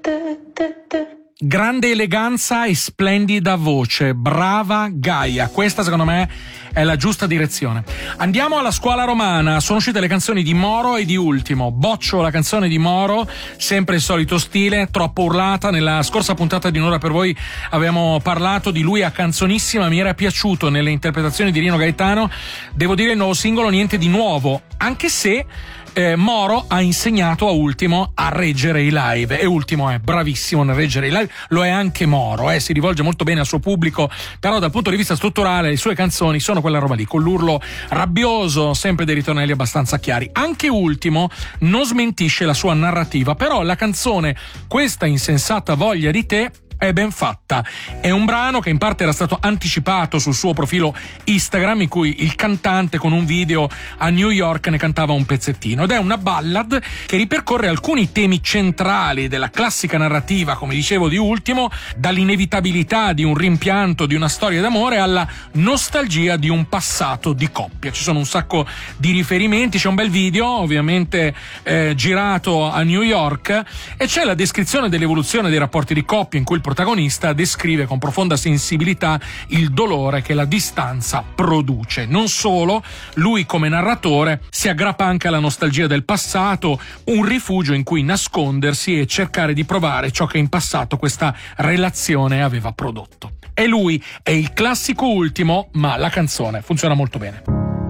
Grande eleganza e splendida voce, brava Gaia, questa secondo me è la giusta direzione. Andiamo alla scuola romana, sono uscite le canzoni di Moro e di Ultimo. Boccio la canzone di Moro, sempre il solito stile, troppo urlata. Nella scorsa puntata di Un'ora per voi abbiamo parlato di lui a Canzonissima, mi era piaciuto nelle interpretazioni di Rino Gaetano. Devo dire il nuovo singolo niente di nuovo, anche se Moro ha insegnato a Ultimo a reggere i live e Ultimo è bravissimo nel reggere i live, lo è anche Moro, si rivolge molto bene al suo pubblico, però dal punto di vista strutturale le sue canzoni sono quella roba lì, con l'urlo rabbioso, sempre dei ritornelli abbastanza chiari. Anche Ultimo non smentisce la sua narrativa, però la canzone Questa insensata voglia di te è ben fatta. È un brano che in parte era stato anticipato sul suo profilo Instagram, in cui il cantante con un video a New York ne cantava un pezzettino, ed è una ballad che ripercorre alcuni temi centrali della classica narrativa, come dicevo, di Ultimo, dall'inevitabilità di un rimpianto, di una storia d'amore, alla nostalgia di un passato di coppia. Ci sono un sacco di riferimenti, c'è un bel video ovviamente girato a New York e c'è la descrizione dell'evoluzione dei rapporti di coppia, in cui il protagonista descrive con profonda sensibilità il dolore che la distanza produce. Non solo, lui come narratore si aggrappa anche alla nostalgia del passato, un rifugio in cui nascondersi e cercare di provare ciò che in passato questa relazione aveva prodotto. E lui è il classico Ultimo, ma la canzone funziona molto bene.